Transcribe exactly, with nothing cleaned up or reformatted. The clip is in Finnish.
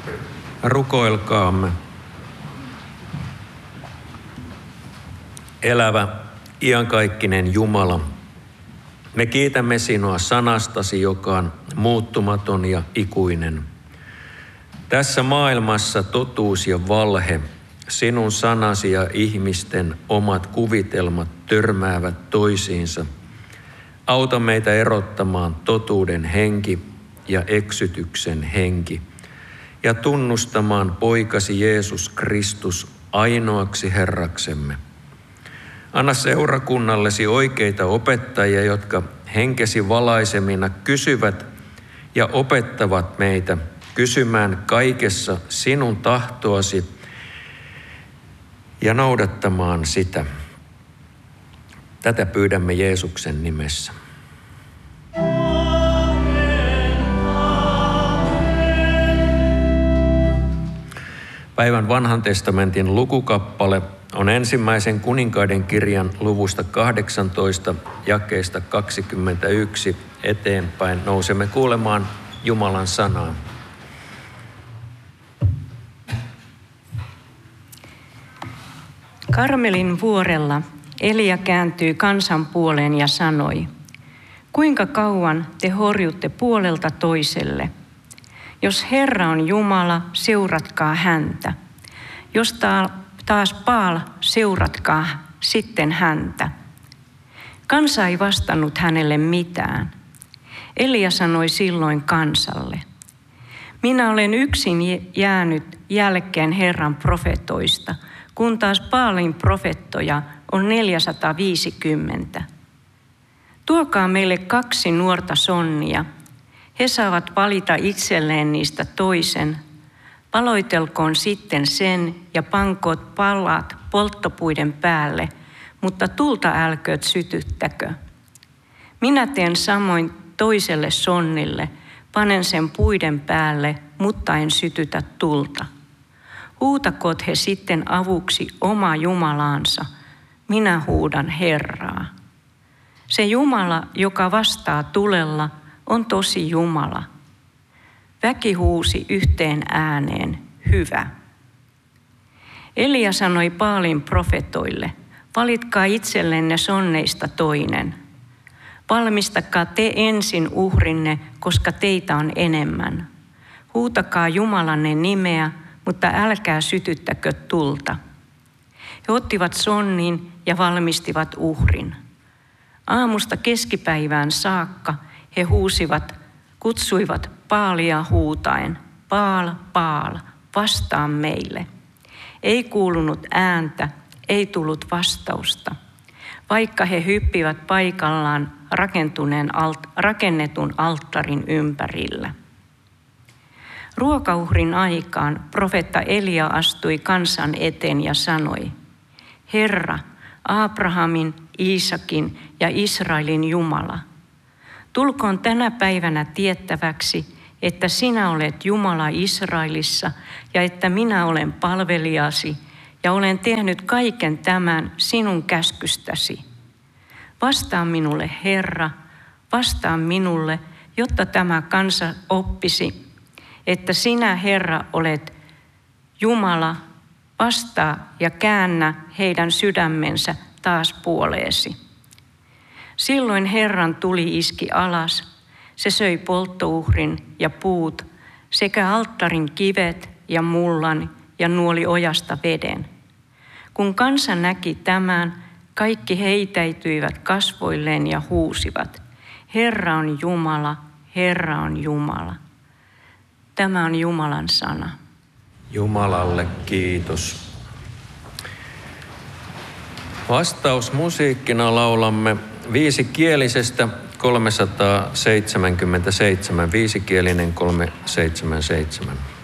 Rukoilkaamme. Elävä, iankaikkinen Jumala, me kiitämme sinua sanastasi, joka on muuttumaton ja ikuinen. Tässä maailmassa totuus ja valhe, sinun sanasi ja ihmisten omat kuvitelmat törmäävät toisiinsa. Auta meitä erottamaan totuuden henki ja eksytyksen henki ja tunnustamaan poikasi Jeesus Kristus ainoaksi Herraksemme. Anna seurakunnallesi oikeita opettajia, jotka henkesi valaisemina kysyvät ja opettavat meitä kysymään kaikessa sinun tahtoasi ja noudattamaan sitä. Tätä pyydämme Jeesuksen nimessä. Päivän vanhan testamentin lukukappale on ensimmäisen kuninkaiden kirjan luvusta kahdeksantoista jakeesta kaksikymmentäyksi eteenpäin. Nousemme kuulemaan Jumalan sanaa. Karmelin vuorella Elia kääntyi kansan puoleen ja sanoi, kuinka kauan te horjutte puolelta toiselle? Jos Herra on Jumala, seuratkaa häntä. Jos taas Baal, seuratkaa sitten häntä. Kansa ei vastannut hänelle mitään. Elia sanoi silloin kansalle, minä olen yksin jäänyt jälkeen Herran profetoista, kun taas Baalin profettoja on neljäsataaviisikymmentä. Tuokaa meille kaksi nuorta sonnia. He saavat valita itselleen niistä toisen. Paloitelkoon sitten sen ja pankoot palat polttopuiden päälle, mutta tulta älkööt sytyttäkö. Minä teen samoin toiselle sonnille, panen sen puiden päälle, mutta en sytytä tulta. Huutakoot he sitten avuksi oma Jumalaansa, minä huudan Herraa. Se Jumala, joka vastaa tulella, on tosi Jumala. Väki huusi yhteen ääneen, hyvä. Elia sanoi Baalin profetoille, valitkaa itsellenne sonneista toinen. Valmistakaa te ensin uhrinne, koska teitä on enemmän. Huutakaa Jumalanne nimeä, mutta älkää sytyttäkö tulta. He ottivat sonnin ja valmistivat uhrin. Aamusta keskipäivään saakka he huusivat, kutsuivat Baalia huutaen, Baal, Baal, vastaa meille. Ei kuulunut ääntä, ei tullut vastausta, vaikka he hyppivät paikallaan rakentuneen alt, rakennetun alttarin ympärillä. Ruokauhrin aikaan profeetta Elia astui kansan eteen ja sanoi, Herra, Abrahamin, Iisakin ja Israelin Jumala, tulkoon tänä päivänä tiettäväksi, että sinä olet Jumala Israelissa ja että minä olen palvelijasi ja olen tehnyt kaiken tämän sinun käskystäsi. Vastaa minulle, Herra, vastaa minulle, jotta tämä kansa oppisi, että sinä, Herra, olet Jumala, vastaa ja käännä heidän sydämensä taas puoleesi. Silloin Herran tuli iski alas, se söi polttouhrin ja puut sekä alttarin kivet ja mullan ja nuoli ojasta veden. Kun kansa näki tämän, kaikki heitäytyivät kasvoilleen ja huusivat, Herra on Jumala, Herra on Jumala. Tämä on Jumalan sana. Jumalalle kiitos. Vastausmusiikkina laulamme viisikielisestä kolmesataaseitsemänkymmentäseitsemän, viisikielinen kolmesataaseitsemänkymmentäseitsemän.